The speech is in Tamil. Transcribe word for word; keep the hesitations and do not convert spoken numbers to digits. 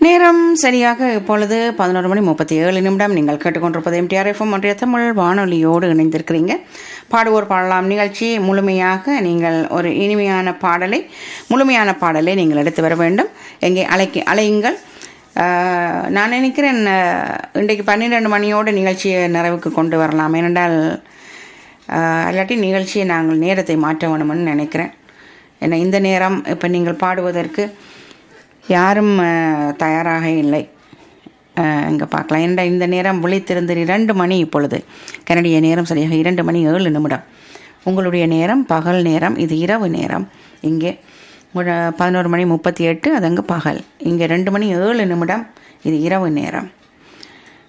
நேரம் சரியாக இப்பொழுது பதினோரு மணி முப்பத்தி ஏழு நிமிடம். நீங்கள் கேட்டுக்கொண்டிருப்பது எம்டிஆர் எஃப்எம் ஒன்றிய தமிழ் வானொலியோடு இணைந்திருக்கிறீங்க. பாடுவோர் பாடலாம் நிகழ்ச்சி முழுமையாக நீங்கள் ஒரு இனிமையான பாடலை முழுமையான பாடலை நீங்கள் எடுத்து வர வேண்டும். எங்கே அழைக்க அழையுங்கள். நான் நினைக்கிறேன் இன்றைக்கு பன்னிரெண்டு மணியோடு நிகழ்ச்சியை நிறைவுக்கு கொண்டு வரலாம். ஏனென்றால் இல்லாட்டி நிகழ்ச்சியை நாங்கள் நேரத்தை மாற்ற வேணும்னு நினைக்கிறேன். ஏன்னா இந்த நேரம் இப்போ நீங்கள் பாடுவதற்கு யாரும் தயாராக இல்லை. இங்கே பார்க்கலாம். ஏன்னா இந்த நேரம் விழித்திருந்து இரண்டு மணி இப்பொழுது கனடிய நேரம் சரியாக இரண்டு மணி ஏழு நிமிடம். உங்களுடைய நேரம் பகல் நேரம், இது இரவு நேரம். இங்கே பதினோரு மணி முப்பத்தி எட்டு, அது அங்கே பகல். இங்கே ரெண்டு மணி ஏழு நிமிடம், இது இரவு நேரம்.